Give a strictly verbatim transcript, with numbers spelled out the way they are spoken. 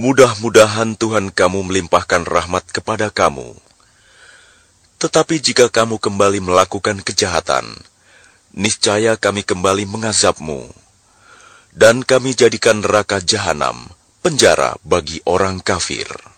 Mudah-mudahan Tuhan kamu melimpahkan rahmat kepada kamu. Tetapi jika kamu kembali melakukan kejahatan, niscaya kami kembali mengazabmu, dan kami jadikan neraka jahanam penjara bagi orang kafir.